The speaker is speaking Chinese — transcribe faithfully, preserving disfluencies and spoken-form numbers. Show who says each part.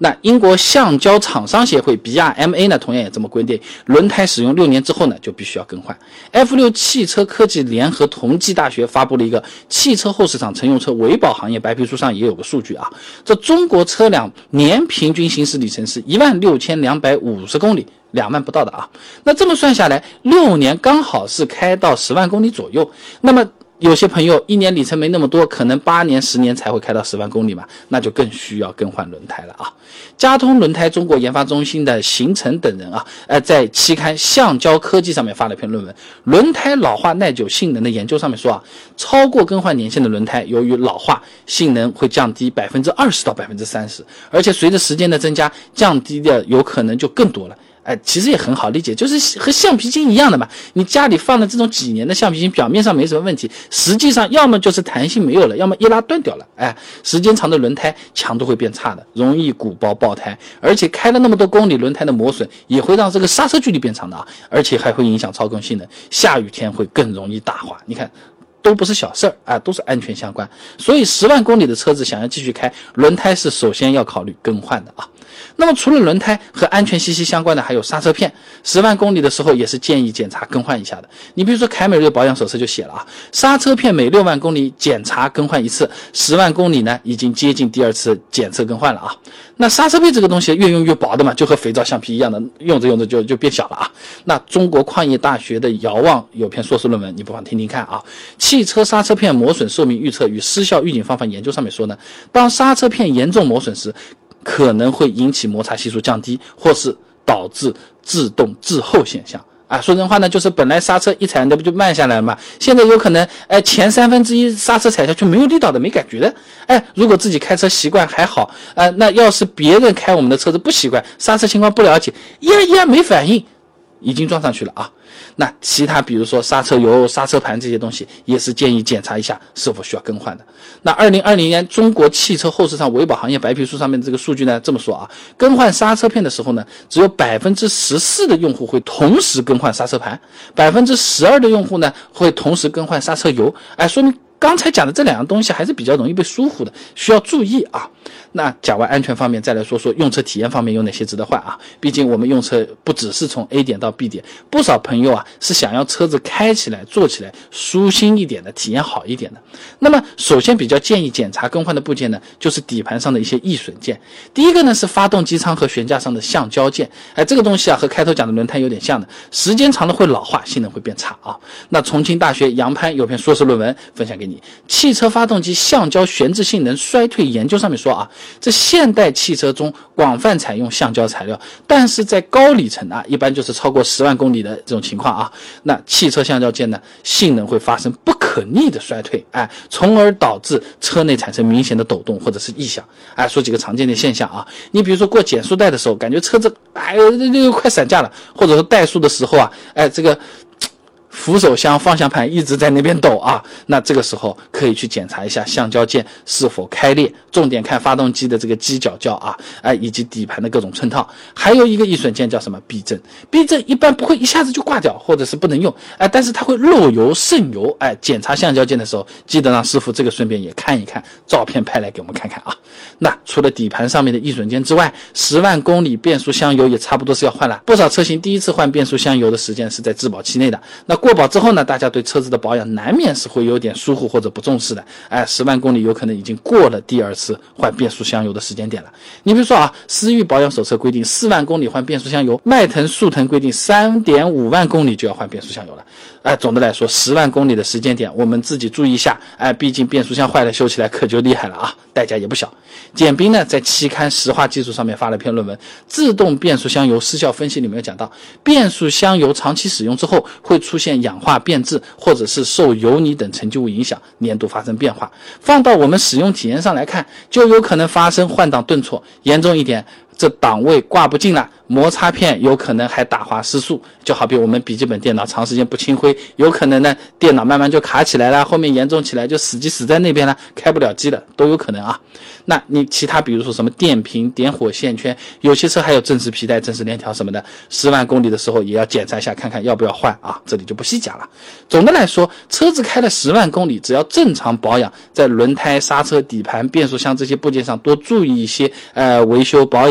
Speaker 1: 那英国橡胶厂商协会 B R M A 呢，同样也这么规定，轮胎使用六年之后呢，就必须要更换。F 六 汽车科技联合同济大学发布了一个汽车后市场乘用车维保行业白皮书，上也有个数据啊，这中国车辆年平均行驶里程是一万六千两百五十公里，两万不到的啊。那这么算下来，六年刚好是开到十万公里左右。那么有些朋友一年里程没那么多，可能八年十年才会开到十万公里嘛，那就更需要更换轮胎了啊。嘉通轮胎中国研发中心的邢晨等人啊，呃，在期刊橡胶科技上面发了一篇论文，轮胎老化耐久性能的研究上面说啊，超过更换年限的轮胎，由于老化，性能会降低百分之二十到百分之三十，而且随着时间的增加，降低的有可能就更多了。哎，其实也很好理解，就是和橡皮筋一样的嘛。你家里放了这种几年的橡皮筋，表面上没什么问题，实际上要么就是弹性没有了，要么一拉断掉了。哎，时间长的轮胎强度会变差的，容易鼓包爆胎，而且开了那么多公里，轮胎的磨损也会让这个刹车距离变长的啊，而且还会影响操控性能，下雨天会更容易打滑。你看，都不是小事儿啊，都是安全相关。所以十万公里的车子想要继续开，轮胎是首先要考虑更换的啊。那么除了轮胎和安全息息相关的还有刹车片，十万公里的时候也是建议检查更换一下的。你比如说凯美瑞保养手册就写了啊，刹车片每六万公里检查更换一次，十万公里呢已经接近第二次检测更换了啊。那刹车片这个东西越用越薄的嘛，就和肥皂橡皮一样的，用着用着就就变小了啊。那中国矿业大学的姚望有篇硕士论文，你不妨听听看啊。汽车刹车片磨损寿命预测与失效预警方法研究上面说呢，当刹车片严重磨损时，可能会引起摩擦系数降低，或是导致自动滞后现象啊。说人话呢，就是本来刹车一踩那不就慢下来了嘛，现在有可能哎前三分之一刹车踩下去没有力道的，没感觉的。哎，如果自己开车习惯还好，呃，那要是别人开我们的车子不习惯，刹车情况不了解，一按一按没反应，已经撞上去了啊。那其他比如说刹车油、刹车盘这些东西也是建议检查一下是否需要更换的。那二零二零年中国汽车后市场维保行业白皮书上面的这个数据呢，这么说啊，更换刹车片的时候呢，只有百分之十四的用户会同时更换刹车盘，百分之十二的用户呢会同时更换刹车油。哎，说明刚才讲的这两样东西还是比较容易被疏忽的，需要注意啊。那讲完安全方面，再来说说用车体验方面有哪些值得换啊？毕竟我们用车不只是从 A 点到 B 点，不少朋友啊是想要车子开起来、坐起来舒心一点的，体验好一点的。那么首先比较建议检查更换的部件呢，就是底盘上的一些易损件。第一个呢是发动机舱和悬架上的橡胶件，哎，这个东西啊和开头讲的轮胎有点像的，时间长了会老化，性能会变差啊。那重庆大学杨攀有篇硕士论文分享给你，汽车发动机橡胶悬置性能衰退研究上面说啊，这现代汽车中广泛采用橡胶材料，但是在高里程啊，一般就是超过十万公里的这种情况啊，那汽车橡胶件呢，性能会发生不可逆的衰退，哎，从而导致车内产生明显的抖动或者是异响。哎，说几个常见的现象啊，你比如说过减速带的时候，感觉车子哎呦快散架了，或者说怠速的时候啊，哎这个扶手箱、方向盘一直在那边抖啊，那这个时候可以去检查一下橡胶件是否开裂，重点看发动机的这个机脚胶啊，哎，以及底盘的各种衬套。还有一个易损件叫什么避震，避震一般不会一下子就挂掉或者是不能用，哎，但是它会漏油渗油，哎，检查橡胶件的时候记得让师傅这个顺便也看一看，照片拍来给我们看看啊。那除了底盘上面的易损件之外，十万公里变速箱油也差不多是要换了，不少车型第一次换变速箱油的时间是在质保期内的，那过保之后呢，大家对车子的保养难免是会有点疏忽或者不重视的，哎，十万公里有可能已经过了第二次换变速箱油的时间点了。你比如说啊，思域保养手册规定四万公里换变速箱油，迈腾、速腾规定 三点五万公里就要换变速箱油了。哎，总的来说十万公里的时间点我们自己注意一下，哎，毕竟变速箱坏了修起来可就厉害了啊，代价也不小。简斌呢在期刊石化技术上面发了篇论文，自动变速箱油失效分析里面有讲到，变速箱油长期使用之后会出现氧化变质，或者是受油泥等沉积物影响，粘度发生变化。放到我们使用体验上来看，就有可能发生换挡顿挫，严重一点这档位挂不进了，摩擦片有可能还打滑失速，就好比我们笔记本电脑长时间不清灰，有可能呢电脑慢慢就卡起来了，后面严重起来就死机死在那边了，开不了机了，都有可能啊。那你其他比如说什么电瓶、点火线圈，有些车还有正时皮带、正时链条什么的，十万公里的时候也要检查一下，看看要不要换啊，这里就不细讲了。总的来说，车子开了十万公里，只要正常保养，在轮胎、刹车、底盘、变速箱这些部件上多注意一些呃维修保养